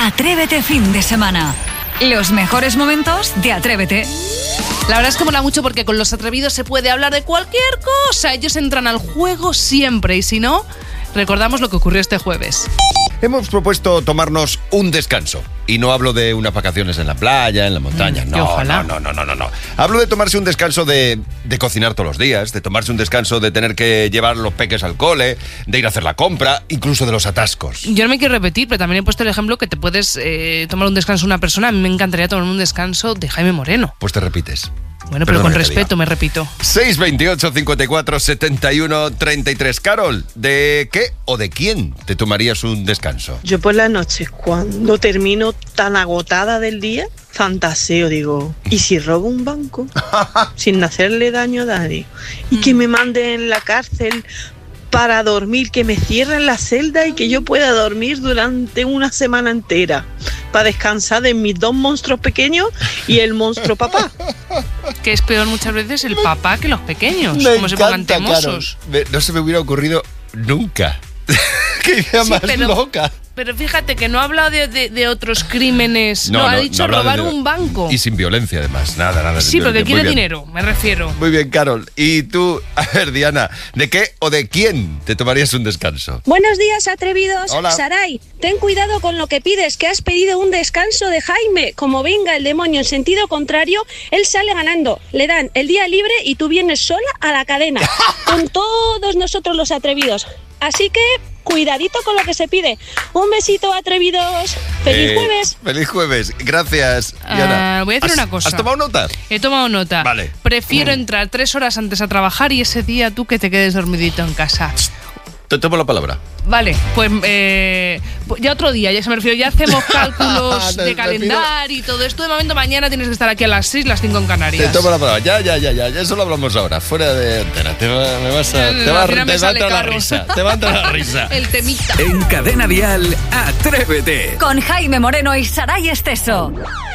Atrévete fin de semana. Los mejores momentos de Atrévete. La verdad es que mola mucho porque con los atrevidos se puede hablar de cualquier cosa. Ellos entran al juego siempre y si no, recordamos lo que ocurrió este jueves. Hemos propuesto tomarnos un descanso. Y no hablo de unas vacaciones en la playa, en la montaña. No. Hablo de tomarse un descanso de cocinar todos los días, de tomarse un descanso de tener que llevar los peques al cole, de ir a hacer la compra, incluso de los atascos. Yo no me quiero repetir, pero también he puesto el ejemplo que te puedes tomar un descanso una persona. A mí me encantaría tomar un descanso de Jaime Moreno. Pues te repites. Bueno, pero con respeto, me repito. 628 54 71 33. Carol, ¿de qué o de quién te tomarías un descanso? Yo por la noche, cuando termino tan agotada del día, fantaseo, digo, ¿y si robo un banco? Sin hacerle daño a nadie. Y que me manden en la cárcel para dormir, que me cierren la celda y que yo pueda dormir durante una semana entera para descansar de mis dos monstruos pequeños y el monstruo papá. Que es peor muchas veces el papá que los pequeños, Me como se pongan encanta, temosos. Carol. No se me hubiera ocurrido nunca. ¡Qué idea más loca! Pero fíjate que no ha hablado de otros crímenes, no ha dicho robar un banco. Y sin violencia, además, nada. Sí, porque quiere dinero, me refiero. Muy bien, Carol. Y tú, a ver, Diana, ¿de qué o de quién te tomarías un descanso? Buenos días, atrevidos. Hola. Saray, ten cuidado con lo que pides, que has pedido un descanso de Jaime. Como venga el demonio en sentido contrario, él sale ganando. Le dan el día libre y tú vienes sola a la cadena, con todos nosotros los atrevidos. Así que cuidadito con lo que se pide. Un besito, atrevidos. ¡Feliz jueves! ¡Feliz jueves! Gracias, Diana. Voy a decir una cosa. ¿Has tomado nota? He tomado nota. Vale. Prefiero entrar 3 horas antes a trabajar y ese día tú que te quedes dormidito en casa. Te tomo la palabra. Vale, pues ya otro día, ya se me refiero, ya hacemos cálculos de calendario y todo esto. De momento mañana tienes que estar aquí a las 6, las 5 en Canarias. Te tomo la palabra. Ya, eso lo hablamos ahora, fuera de antena. Te va a entrar la risa. Te va a entrar la risa. El temita. En Cadena Dial, Atrévete. Con Jaime Moreno y Saray Esteso.